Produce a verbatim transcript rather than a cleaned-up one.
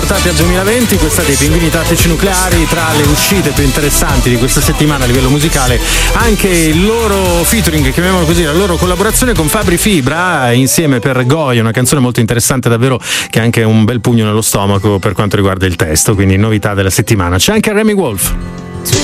riportati al duemilaventi, quest'estate i Pinguini Tattici Nucleari. Tra le uscite più interessanti di questa settimana a livello musicale anche il loro featuring, chiamiamolo così, la loro collaborazione con Fabri Fibra insieme per Goya, una canzone molto interessante davvero, che ha anche un bel pugno nello stomaco per quanto riguarda il testo, quindi novità della settimana. C'è anche Remy Wolf.